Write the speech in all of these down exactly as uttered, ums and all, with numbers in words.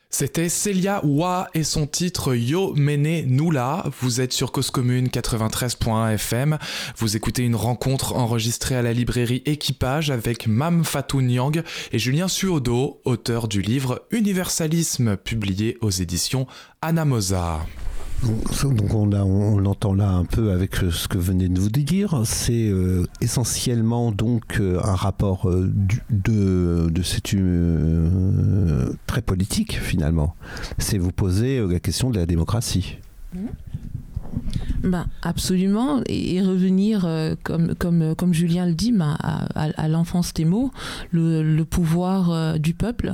C'était Célia Wa et son titre Yo Mene Nula. Vous êtes sur Cause Commune quatre-vingt-treize point un F M. Vous écoutez une rencontre enregistrée à la librairie Équipage avec Mame Fatou Niang et Julien Suodo, auteur du livre Universalisme, publié aux éditions Anamosa. Donc on, a, on l'entend là un peu avec ce que venez de vous dire. C'est euh, essentiellement donc euh, un rapport euh, du, de, de cette euh, très politique finalement. C'est vous poser euh, la question de la démocratie. Mmh. Ben, absolument, et, et revenir, euh, comme, comme, comme Julien le dit, ben, à, à, à l'enfance des mots, le, le pouvoir euh, du peuple.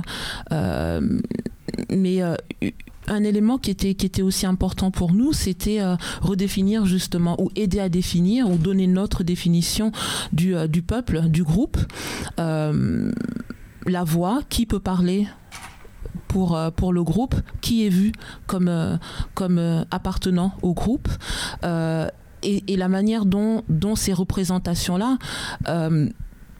Euh, mais euh, un élément qui était, qui était aussi important pour nous, c'était euh, redéfinir justement, ou aider à définir, ou donner notre définition du, euh, du peuple, du groupe. Euh, la voix, qui peut parler pour, euh, pour le groupe, qui est vu comme, euh, comme euh, appartenant au groupe. Euh, et, et la manière dont, dont ces représentations-là euh,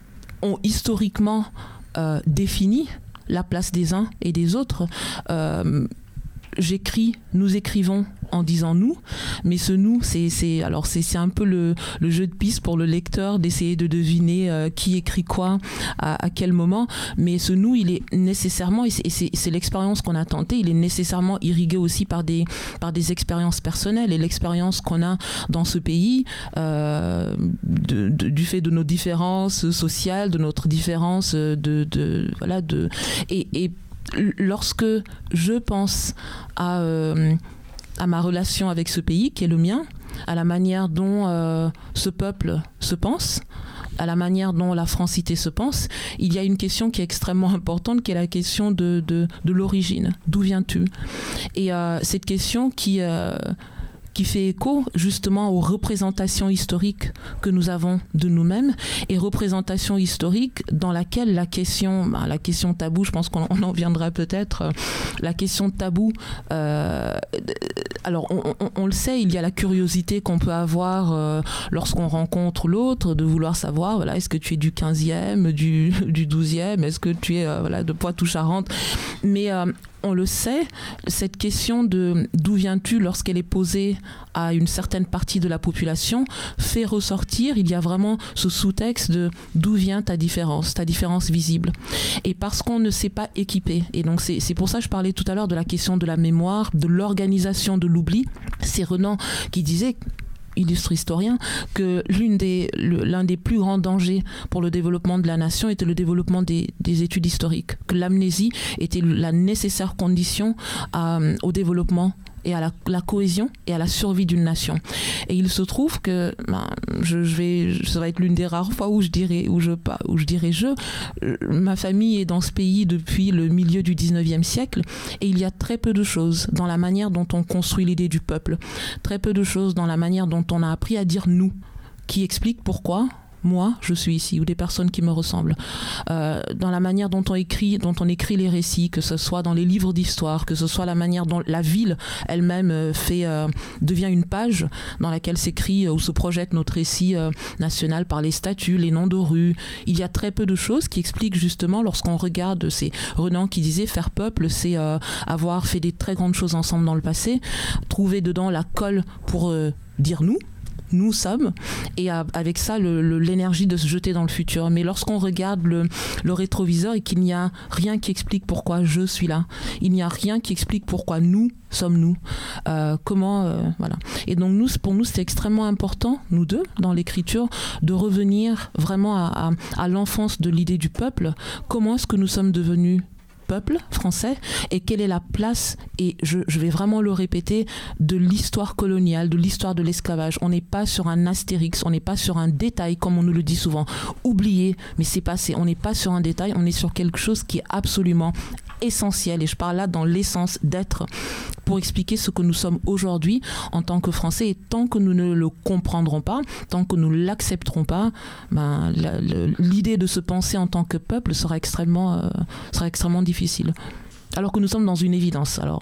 ont historiquement euh, défini la place des uns et des autres. Euh, J'écris, nous écrivons en disant nous, mais ce nous, c'est, c'est, alors c'est, c'est un peu le, le jeu de piste pour le lecteur d'essayer de deviner euh, qui écrit quoi, à, à quel moment, mais ce nous, il est nécessairement, et c'est, et c'est, c'est l'expérience qu'on a tentée, il est nécessairement irrigué aussi par des, par des expériences personnelles, et l'expérience qu'on a dans ce pays, euh, de, de, du fait de nos différences sociales, de notre différence de, de, voilà, de, et, et lorsque je pense à, euh, à ma relation avec ce pays qui est le mien, à la manière dont euh, ce peuple se pense, à la manière dont la francité se pense, il y a une question qui est extrêmement importante, qui est la question de, de, de l'origine. D'où viens-tu ? Et euh, cette question qui... Euh, qui fait écho justement aux représentations historiques que nous avons de nous-mêmes, et représentations historiques dans laquelle la question, bah, la question taboue, je pense qu'on en viendra peut-être, la question taboue, euh, alors on, on, on le sait, il y a la curiosité qu'on peut avoir euh, lorsqu'on rencontre l'autre, de vouloir savoir, voilà, est-ce que tu es du quinzième, du, du douzième, est-ce que tu es euh, voilà, de Poitou-Charentes, mais euh, on le sait, cette question de d'où viens-tu lorsqu'elle est posée à une certaine partie de la population fait ressortir, il y a vraiment ce sous-texte de d'où vient ta différence, ta différence visible. Et parce qu'on ne s'est pas équipé, et donc c'est, c'est pour ça que je parlais tout à l'heure de la question de la mémoire, de l'organisation de l'oubli. C'est Renan qui disait, illustre historien, que l'une des, le, l'un des plus grands dangers pour le développement de la nation était le développement des, des études historiques, que l'amnésie était la nécessaire condition à, au développement et à la, la cohésion et à la survie d'une nation. Et il se trouve que ben, je, je vais, ça va être l'une des rares fois où je dirais, où je, où je dirais je, ma famille est dans ce pays depuis le milieu du dix-neuvième siècle, et il y a très peu de choses dans la manière dont on construit l'idée du peuple, très peu de choses dans la manière dont on a appris à dire nous, qui explique pourquoi moi, je suis ici, ou des personnes qui me ressemblent. Euh, dans la manière dont on écrit, dont on écrit les récits, que ce soit dans les livres d'histoire, que ce soit la manière dont la ville elle-même fait, euh, devient une page dans laquelle s'écrit ou se projette notre récit euh, national par les statues, les noms de rues. Il y a très peu de choses qui expliquent justement, lorsqu'on regarde, c'est Renan qui disait faire peuple, c'est euh, avoir fait des très grandes choses ensemble dans le passé, trouver dedans la colle pour euh, dire nous. Nous sommes, et avec ça le, le, l'énergie de se jeter dans le futur. Mais lorsqu'on regarde le, le rétroviseur et qu'il n'y a rien qui explique pourquoi je suis là, il n'y a rien qui explique pourquoi nous sommes nous, euh, comment euh, voilà. Et donc nous, pour nous, c'est extrêmement important, nous deux, dans l'écriture, de revenir vraiment à, à, à l'enfance de l'idée du peuple. Comment est-ce que nous sommes devenus peuple français, et quelle est la place, et je, je vais vraiment le répéter, de l'histoire coloniale, de l'histoire de l'esclavage. On n'est pas sur un astérix, on n'est pas sur un détail comme on nous le dit souvent. Oubliez, mais c'est passé. On n'est pas sur un détail, on est sur quelque chose qui est absolument essentiel, et je parle là dans l'essence d'être, pour expliquer ce que nous sommes aujourd'hui en tant que Français. Et tant que nous ne le comprendrons pas, tant que nous ne l'accepterons pas, ben, la, la, l'idée de se penser en tant que peuple sera extrêmement, euh, sera extrêmement difficile. Alors que nous sommes dans une évidence. Alors...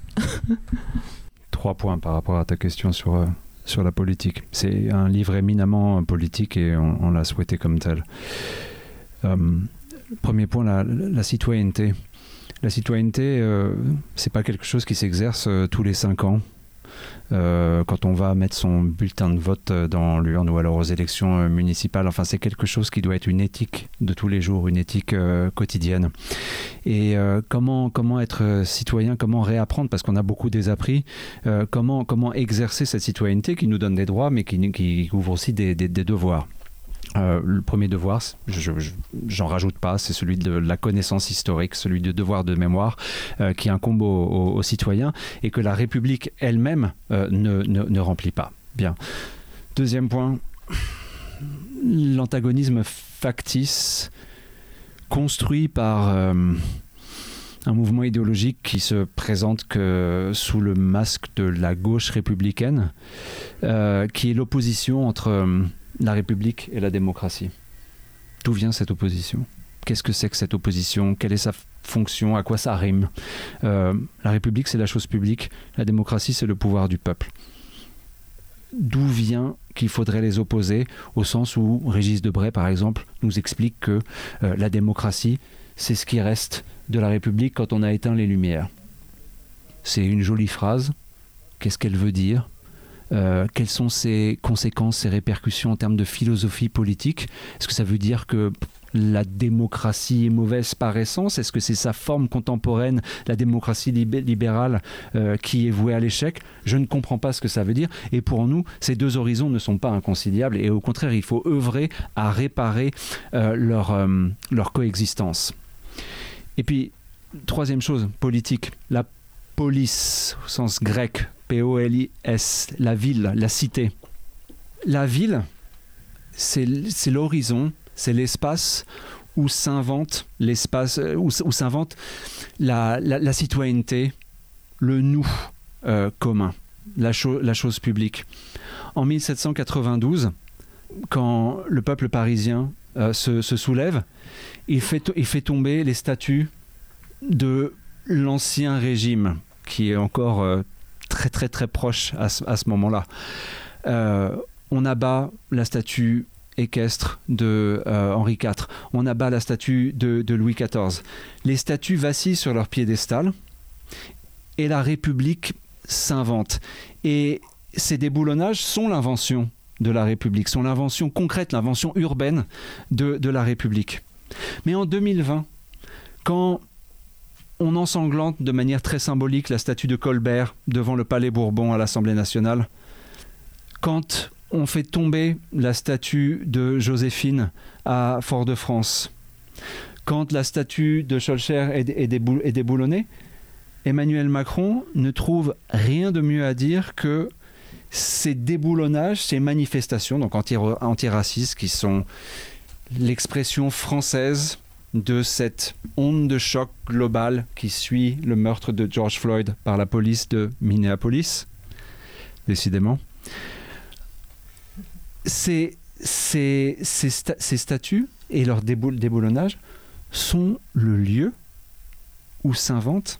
Trois points par rapport à ta question sur, euh, sur la politique. C'est un livre éminemment politique, et on, on l'a souhaité comme tel. Euh, premier point, la, la citoyenneté. La citoyenneté, euh, c'est pas quelque chose qui s'exerce euh, tous les cinq ans. Euh, quand on va mettre son bulletin de vote dans l'urne ou alors aux élections euh, municipales, enfin c'est quelque chose qui doit être une éthique de tous les jours, une éthique euh, quotidienne. Et euh, comment, comment être citoyen, comment réapprendre, parce qu'on a beaucoup désappris, euh, comment, comment exercer cette citoyenneté qui nous donne des droits mais qui, qui ouvre aussi des, des, des devoirs. Euh, le premier devoir, je, je, j'en rajoute pas, c'est celui de la connaissance historique, celui du devoir de mémoire euh, qui incombe aux, aux, aux citoyens et que la République elle-même euh, ne, ne, ne remplit pas. Bien. Deuxième point, l'antagonisme factice construit par euh, un mouvement idéologique qui se présente que sous le masque de la gauche républicaine, euh, qui est l'opposition entre euh, la République et la démocratie. D'où vient cette opposition ? Qu'est-ce que c'est que cette opposition ? Quelle est sa fonction ? À quoi ça rime ? euh, La République, c'est la chose publique. La démocratie, c'est le pouvoir du peuple. D'où vient qu'il faudrait les opposer, au sens où Régis Debray, par exemple, nous explique que euh, la démocratie, c'est ce qui reste de la République quand on a éteint les lumières. C'est une jolie phrase. Qu'est-ce qu'elle veut dire ? Euh, quelles sont ses conséquences, ses répercussions en termes de philosophie politique ? Est-ce que ça veut dire que la démocratie est mauvaise par essence ? Est-ce que c'est sa forme contemporaine, la démocratie libé- libérale, euh, qui est vouée à l'échec ? Je ne comprends pas ce que ça veut dire. Et pour nous, ces deux horizons ne sont pas inconciliables. Et au contraire, il faut œuvrer à réparer euh, leur, euh, leur coexistence. Et puis, troisième chose, politique. La polis, au sens grec, P O L I S, la ville, la cité. La ville, c'est, c'est l'horizon, c'est l'espace où s'invente l'espace, où, où s'invente la, la, la citoyenneté, le nous euh, commun, la, cho- la chose publique. En mille sept cent quatre-vingt-douze, quand le peuple parisien euh, se, se soulève, il fait, to- il fait tomber les statues de l'ancien régime, qui est encore euh, très très très proche à ce, à ce moment-là. Euh, on abat la statue équestre de euh, Henri quatre, on abat la statue de, de Louis quatorze. Les statues vacillent sur leur piédestal et la République s'invente. Et ces déboulonnages sont l'invention de la République, sont l'invention concrète, l'invention urbaine de, de la République. Mais en deux mille vingt, quand on ensanglante de manière très symbolique la statue de Colbert devant le Palais Bourbon à l'Assemblée nationale, quand on fait tomber la statue de Joséphine à Fort-de-France, quand la statue de Schœlcher est, est, déboul- est déboulonnée, Emmanuel Macron ne trouve rien de mieux à dire que ces déboulonnages, ces manifestations, donc anti- antiracistes, qui sont l'expression française de cette onde de choc globale qui suit le meurtre de George Floyd par la police de Minneapolis, décidément. Ces, ces, ces, sta- ces statues et leur déboul- déboulonnage sont le lieu où s'invente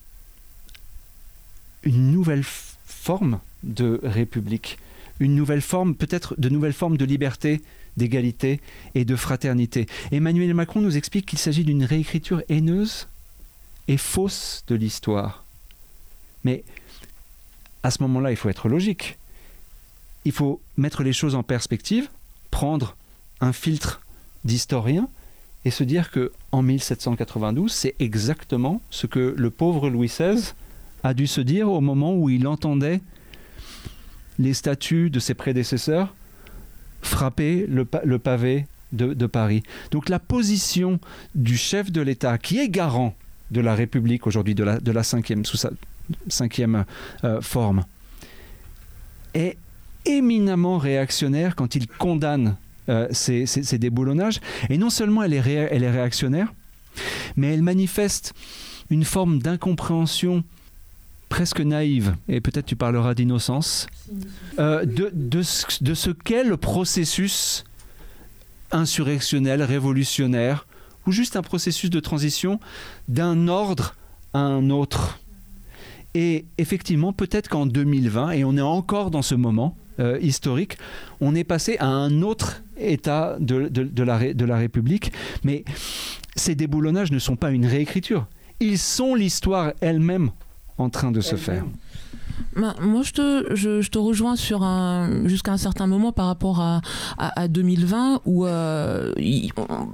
une nouvelle f- forme de république, une nouvelle forme, peut-être de nouvelles formes de liberté, d'égalité et de fraternité. Emmanuel Macron nous explique qu'il s'agit d'une réécriture haineuse et fausse de l'histoire. Mais à ce moment-là, il faut être logique. Il faut mettre les choses en perspective, prendre un filtre d'historien et se dire qu'en mille sept cent quatre-vingt-douze, c'est exactement ce que le pauvre Louis seize a dû se dire au moment où il entendait les statues de ses prédécesseurs frapper le, pa- le pavé de, de Paris. Donc la position du chef de l'État, qui est garant de la République aujourd'hui, de la, de la cinquième, sous sa cinquième euh, forme, est éminemment réactionnaire quand il condamne euh, ces, ces, ces déboulonnages. Et non seulement elle est, ré- elle est réactionnaire, mais elle manifeste une forme d'incompréhension presque naïve, et peut-être tu parleras d'innocence, euh, de, de, ce, de ce qu'est le processus insurrectionnel, révolutionnaire, ou juste un processus de transition d'un ordre à un autre. Et effectivement, peut-être qu'en deux mille vingt, et on est encore dans ce moment euh, historique, on est passé à un autre état de, de, de, la, de la République, mais ces déboulonnages ne sont pas une réécriture. Ils sont l'histoire elle-même en train de se faire. Ben, moi, je te, je, je te rejoins sur un, jusqu'à un certain moment par rapport à, à, à deux mille vingt où euh, il, on,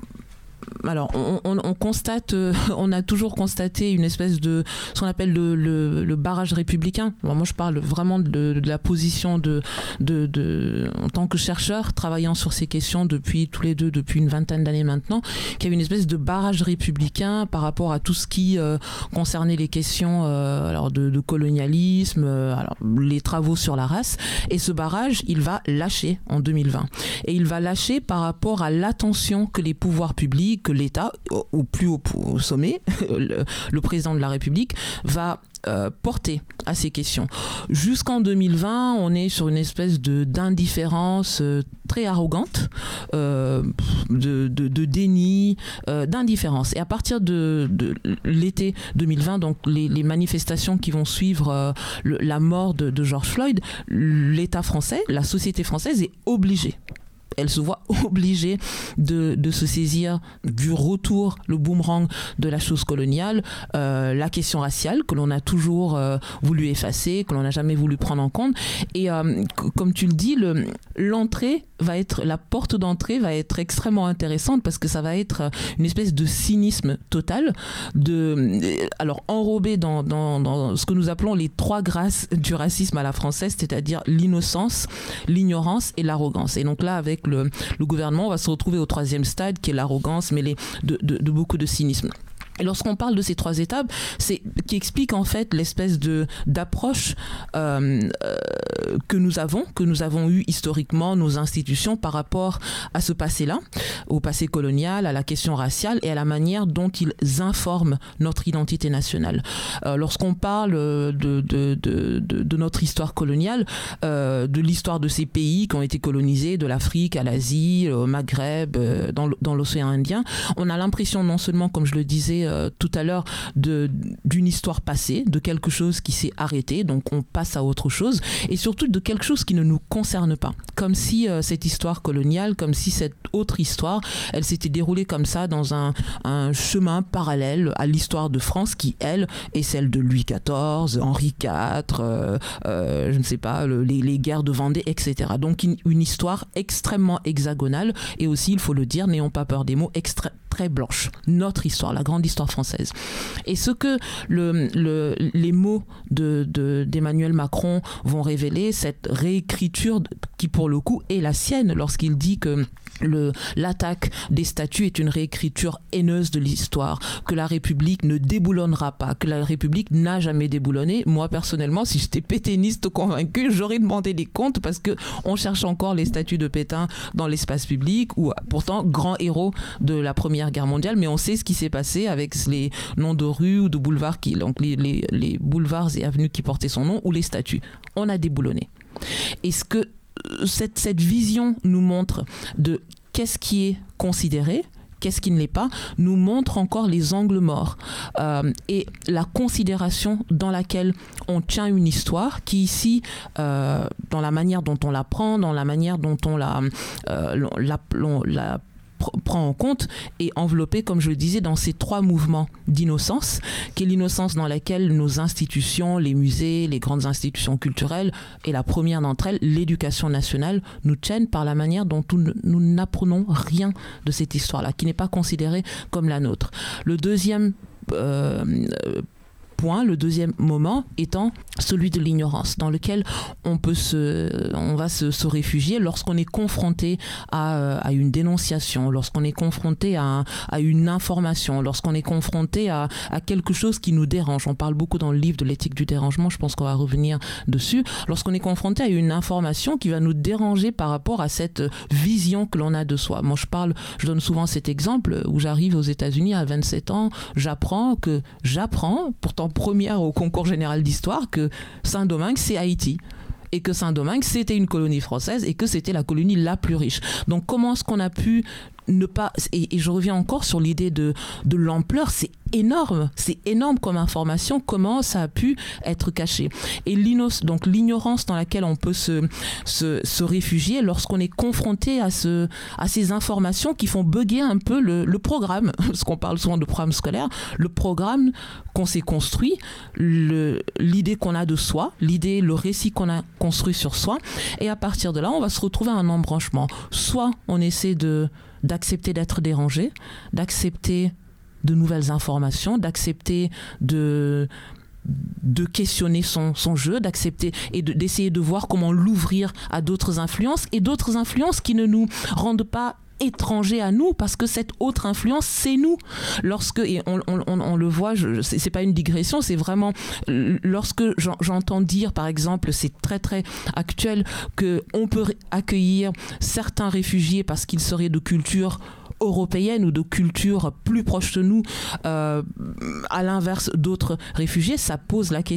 alors on, on, on constate, euh, on a toujours constaté une espèce de ce qu'on appelle le, le, le barrage républicain. Bon, moi, je parle vraiment de, de la position de, de, de, en tant que chercheur travaillant sur ces questions depuis tous les deux depuis une vingtaine d'années maintenant, qu'il y avait une espèce de barrage républicain par rapport à tout ce qui euh, concernait les questions euh, alors de, de colonialisme, euh, alors les travaux sur la race. Et ce barrage, il va lâcher en deux mille vingt. Et il va lâcher par rapport à l'attention que les pouvoirs publics, que l'État, au, au plus haut au sommet, le, le président de la République, va euh, porter à ces questions. Jusqu'en deux mille vingt, on est sur une espèce de, d'indifférence euh, très arrogante, euh, de, de, de déni, euh, d'indifférence. Et à partir de, de l'été deux mille vingt, donc les, les manifestations qui vont suivre euh, le, la mort de, de George Floyd, l'État français, la société française est obligée. Elle se voit obligée de, de se saisir du retour, le boomerang de la chose coloniale, euh, la question raciale que l'on a toujours euh, voulu effacer, que l'on n'a jamais voulu prendre en compte. Et euh, c- comme tu le dis, le, l'entrée va être, la porte d'entrée va être extrêmement intéressante parce que ça va être une espèce de cynisme total, de, alors enrobé dans, dans, dans ce que nous appelons les trois grâces du racisme à la française, c'est-à-dire l'innocence, l'ignorance et l'arrogance. Et donc là, avec le, le gouvernement, on va se retrouver au troisième stade qui est l'arrogance mêlée de, de, de beaucoup de cynisme. Et lorsqu'on parle de ces trois étapes, c'est qui explique en fait l'espèce de d'approche euh, euh, que nous avons, que nous avons eu historiquement nos institutions par rapport à ce passé-là, au passé colonial, à la question raciale et à la manière dont ils informent notre identité nationale. Euh, lorsqu'on parle de de, de, de de notre histoire coloniale, euh, de l'histoire de ces pays qui ont été colonisés, de l'Afrique à l'Asie, au Maghreb, euh, dans dans l'océan Indien, on a l'impression non seulement, comme je le disais Euh, tout à l'heure, de, d'une histoire passée, de quelque chose qui s'est arrêté, donc on passe à autre chose, et surtout de quelque chose qui ne nous concerne pas. Comme si euh, cette histoire coloniale, comme si cette autre histoire, elle s'était déroulée comme ça dans un, un chemin parallèle à l'histoire de France qui, elle, est celle de Louis quatorze, Henri quatre, euh, euh, je ne sais pas, le, les, les guerres de Vendée, et cetera. Donc une, une histoire extrêmement hexagonale, et aussi, il faut le dire, n'ayons pas peur des mots, extra- très blanche. Notre histoire, la grande histoire française. Et ce que le, le, les mots de, de, d'Emmanuel Macron vont révéler, cette réécriture qui pour le coup est la sienne lorsqu'il dit que Le, l'attaque des statues est une réécriture haineuse de l'histoire, que la République ne déboulonnera pas, que la République n'a jamais déboulonné. Moi, personnellement, si j'étais pétainiste convaincu, j'aurais demandé des comptes parce qu'on cherche encore les statues de Pétain dans l'espace public, ou pourtant grand héros de la Première Guerre mondiale, mais on sait ce qui s'est passé avec les noms de rues ou de boulevards, qui, donc les, les, les boulevards et avenues qui portaient son nom, ou les statues. On a déboulonné. Et ce que Cette, cette vision nous montre de qu'est-ce qui est considéré, qu'est-ce qui ne l'est pas, nous montre encore les angles morts euh, et la considération dans laquelle on tient une histoire qui ici, euh, dans la manière dont on la prend, dans la manière dont on la, euh, la, la, la prend en compte et enveloppé, comme je le disais, dans ces trois mouvements d'innocence, qui est l'innocence dans laquelle nos institutions, les musées, les grandes institutions culturelles, et la première d'entre elles, l'éducation nationale, nous tiennent par la manière dont nous, nous n'apprenons rien de cette histoire-là, qui n'est pas considérée comme la nôtre. Le deuxième euh, point, le deuxième moment étant celui de l'ignorance, dans lequel on peut se, on va se, se réfugier lorsqu'on est confronté à, à une dénonciation, lorsqu'on est confronté à, à une information, lorsqu'on est confronté à, à quelque chose qui nous dérange. On parle beaucoup dans le livre de l'éthique du dérangement, je pense qu'on va revenir dessus. Lorsqu'on est confronté à une information qui va nous déranger par rapport à cette vision que l'on a de soi. Moi, je parle, je donne souvent cet exemple où j'arrive aux États-Unis à vingt-sept ans, j'apprends que j'apprends, pourtant première au concours général d'histoire, que Saint-Domingue, c'est Haïti. Et que Saint-Domingue, c'était une colonie française et que c'était la colonie la plus riche. Donc, comment est-ce qu'on a pu ne pas, et, et je reviens encore sur l'idée de, de l'ampleur, c'est énorme, c'est énorme comme information, comment ça a pu être caché. Et donc l'ignorance dans laquelle on peut se, se, se réfugier lorsqu'on est confronté à, ce, à ces informations qui font bugger un peu le, le programme, parce qu'on parle souvent de programme scolaire, le programme qu'on s'est construit, le, l'idée qu'on a de soi, l'idée, le récit qu'on a construit sur soi, et à partir de là, on va se retrouver à un embranchement. Soit on essaie de d'accepter d'être dérangé, d'accepter de nouvelles informations, d'accepter de, de questionner son, son jeu, d'accepter et de, d'essayer de voir comment l'ouvrir à d'autres influences, et d'autres influences qui ne nous rendent pas étrangers à nous, parce que cette autre influence, c'est nous. Lorsque, et on, on, on, on le voit, je, c'est, c'est pas une digression, c'est vraiment, lorsque j'en, j'entends dire, par exemple, c'est très très actuel, qu'on peut accueillir certains réfugiés parce qu'ils seraient de culture européenne ou de culture plus proche de nous, euh, à l'inverse d'autres réfugiés, ça pose la question